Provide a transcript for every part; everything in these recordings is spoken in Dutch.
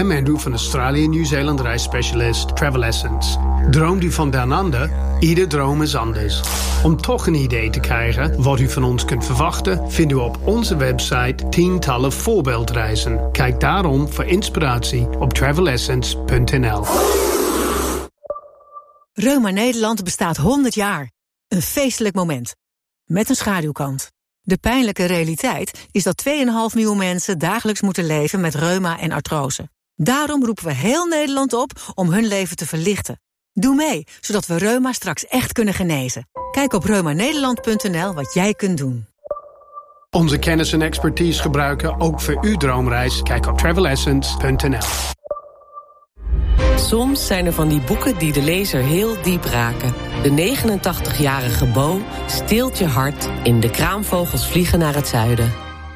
I'm Andrew van Australië Nieuw-Zeeland reisspecialist Travel Essence. Droomt u van down under? Ieder droom is anders. Om toch een idee te krijgen wat u van ons kunt verwachten, vindt u op onze website tientallen voorbeeldreizen. Kijk daarom voor inspiratie op travelessence.nl. Reuma Nederland bestaat 100 jaar. Een feestelijk moment. Met een schaduwkant. De pijnlijke realiteit is dat 2,5 miljoen mensen dagelijks moeten leven met reuma en artrose. Daarom roepen we heel Nederland op om hun leven te verlichten. Doe mee, zodat we reuma straks echt kunnen genezen. Kijk op reumanederland.nl wat jij kunt doen. Onze kennis en expertise gebruiken ook voor uw droomreis. Kijk op travelessence.nl. Soms zijn er van die boeken die de lezer heel diep raken. De 89-jarige Bo steelt je hart in De kraamvogels vliegen naar het zuiden.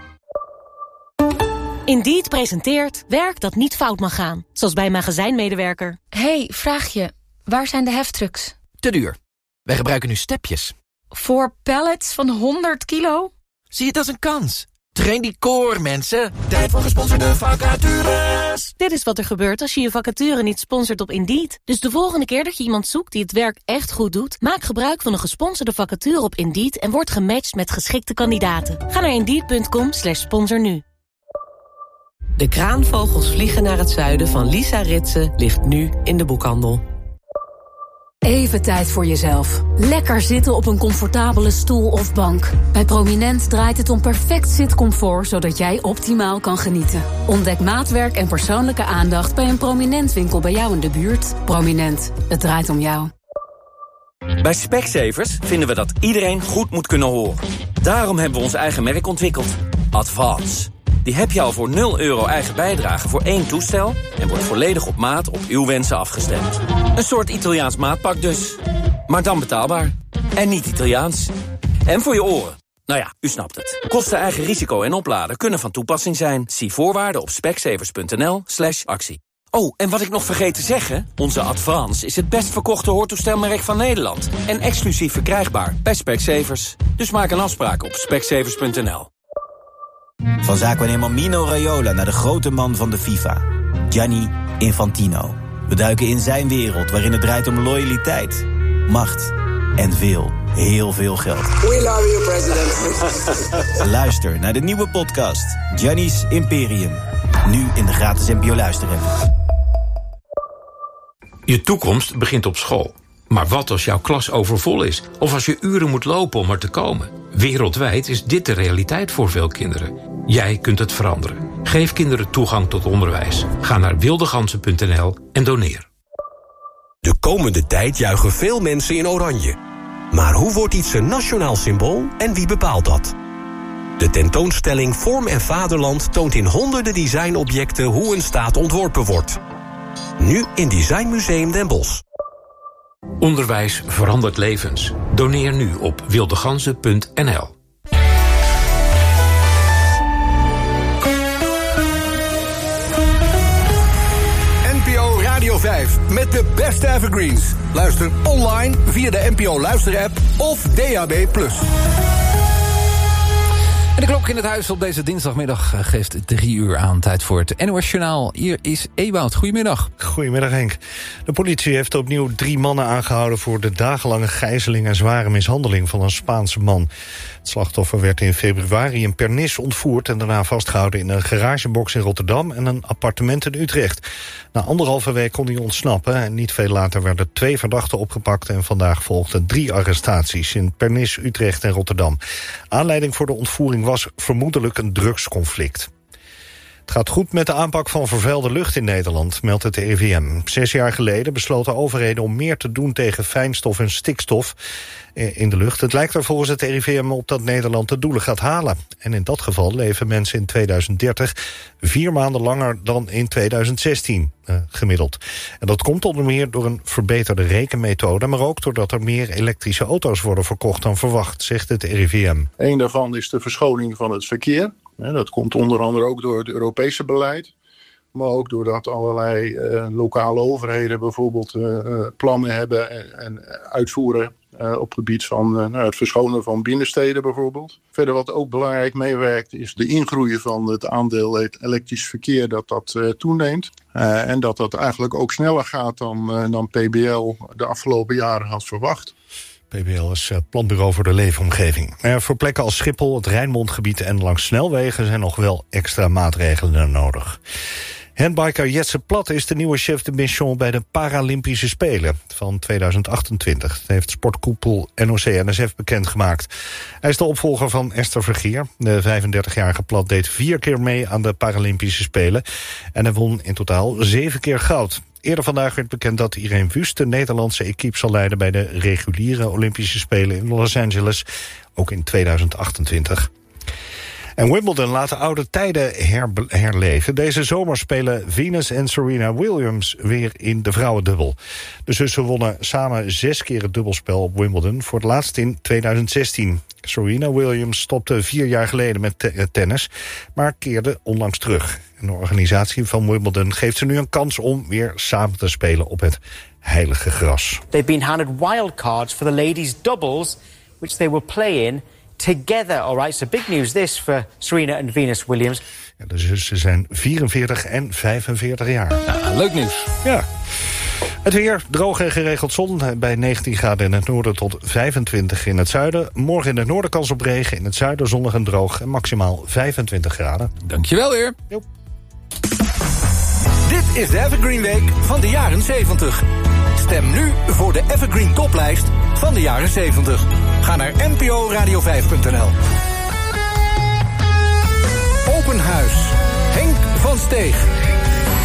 Indeed presenteert werk dat niet fout mag gaan. Zoals bij een magazijnmedewerker. Hey, vraag je. Waar zijn de heftrucks? Te duur. Wij gebruiken nu stepjes. Voor pallets van 100 kilo? Zie het als een kans. Train die core, mensen. Tijd voor gesponsorde vacatures. Dit is wat er gebeurt als je je vacature niet sponsort op Indeed. Dus de volgende keer dat je iemand zoekt die het werk echt goed doet, maak gebruik van een gesponsorde vacature op Indeed en word gematcht met geschikte kandidaten. Ga naar Indeed.com/sponsor nu. De kraanvogels vliegen naar het zuiden van Lisa Ritsen ligt nu in de boekhandel. Even tijd voor jezelf. Lekker zitten op een comfortabele stoel of bank. Bij Prominent draait het om perfect zitcomfort, zodat jij optimaal kan genieten. Ontdek maatwerk en persoonlijke aandacht bij een Prominent winkel bij jou in de buurt. Prominent, het draait om jou. Bij Specsavers vinden we dat iedereen goed moet kunnen horen. Daarom hebben we ons eigen merk ontwikkeld. Advance. Die heb je al voor €0 eigen bijdrage voor 1 toestel en wordt volledig op maat op uw wensen afgestemd. Een soort Italiaans maatpak dus. Maar dan betaalbaar. En niet Italiaans. En voor je oren. Nou ja, u snapt het. Kosten, eigen risico en opladen kunnen van toepassing zijn. Zie voorwaarden op specsavers.nl/actie. Oh, en wat ik nog vergeet te zeggen, onze Advance is het best verkochte hoortoestelmerk van Nederland. En exclusief verkrijgbaar bij Specsavers. Dus maak een afspraak op specsavers.nl. Van zaakwaarnemer Mino Raiola naar de grote man van de FIFA, Gianni Infantino. We duiken in zijn wereld waarin het draait om loyaliteit, macht en heel veel geld. We love you, president. Luister naar de nieuwe podcast Gianni's Imperium. Nu in de gratis NPO Luister-app. Je toekomst begint op school. Maar wat als jouw klas overvol is? Of als je uren moet lopen om er te komen? Wereldwijd is dit de realiteit voor veel kinderen. Jij kunt het veranderen. Geef kinderen toegang tot onderwijs. Ga naar wildegansen.nl en doneer. De komende tijd juichen veel mensen in oranje. Maar hoe wordt iets een nationaal symbool en wie bepaalt dat? De tentoonstelling Vorm en Vaderland toont in honderden designobjecten hoe een staat ontworpen wordt. Nu in Design Museum Den Bosch. Onderwijs verandert levens. Doneer nu op wildegansen.nl. NPO Radio 5 met de beste evergreens. Luister online via de NPO Luister-app of DAB+. En de klok in het huis op deze dinsdagmiddag geeft 3 uur aan. Tijd voor het NOS Journaal. Hier is Ewout. Goedemiddag. Goedemiddag, Henk. De politie heeft opnieuw 3 mannen aangehouden voor de dagenlange gijzeling en zware mishandeling van een Spaanse man. Het slachtoffer werd in februari in Pernis ontvoerd en daarna vastgehouden in een garagebox in Rotterdam en een appartement in Utrecht. Na 1,5 week kon hij ontsnappen en niet veel later werden 2 verdachten opgepakt en vandaag volgden 3 arrestaties in Pernis, Utrecht en Rotterdam. Aanleiding voor de ontvoering was vermoedelijk een drugsconflict. Het gaat goed met de aanpak van vervuilde lucht in Nederland, meldt het RIVM. 6 jaar geleden besloten overheden om meer te doen tegen fijnstof en stikstof in de lucht. Het lijkt er volgens het RIVM op dat Nederland de doelen gaat halen. En in dat geval leven mensen in 2030 4 maanden langer dan in 2016 gemiddeld. En dat komt onder meer door een verbeterde rekenmethode, maar ook doordat er meer elektrische auto's worden verkocht dan verwacht, zegt het RIVM. Eén daarvan is de verschoning van het verkeer. Dat komt onder andere ook door het Europese beleid. Maar ook doordat allerlei lokale overheden bijvoorbeeld plannen hebben en uitvoeren Op het gebied van het verschonen van binnensteden bijvoorbeeld. Verder wat ook belangrijk meewerkt is de ingroei van het aandeel elektrisch verkeer dat toeneemt. En dat eigenlijk ook sneller gaat dan PBL de afgelopen jaren had verwacht. PBL is planbureau voor de leefomgeving. Voor plekken als Schiphol, het Rijnmondgebied en langs snelwegen zijn nog wel extra maatregelen nodig. Handbiker Jetse Plat is de nieuwe chef de mission bij de Paralympische Spelen van 2028. Dat heeft sportkoepel NOC-NSF bekendgemaakt. Hij is de opvolger van Esther Vergeer. De 35-jarige Plat deed 4 keer mee aan de Paralympische Spelen. En hij won in totaal 7 keer goud. Eerder vandaag werd bekend dat Irene Wust de Nederlandse equipe zal leiden bij de reguliere Olympische Spelen in Los Angeles, ook in 2028. En Wimbledon laat de oude tijden herleven. Deze zomer spelen Venus en Serena Williams weer in de vrouwendubbel. De zussen wonnen samen 6 keer het dubbelspel op Wimbledon, voor het laatst in 2016. Serena Williams stopte 4 jaar geleden met tennis, maar keerde onlangs terug. En de organisatie van Wimbledon geeft ze nu een kans om weer samen te spelen op het heilige gras. They've been handed wildcards for the ladies' doubles, which they will play in together. All right, so big news this for Serena and Venus Williams. Ja, de zussen zijn 44 en 45 jaar. Ja, leuk nieuws. Ja. Het weer, droog en geregeld zon. Bij 19 graden in het noorden tot 25 in het zuiden. Morgen in het noorden kans op regen. In het zuiden zonnig en droog en maximaal 25 graden. Dankjewel weer. Jo. Dit is de Evergreen Week van de jaren 70. Stem nu voor de Evergreen toplijst van de jaren 70. Ga naar nporadio5.nl. Open Huis. Henk van Steeg.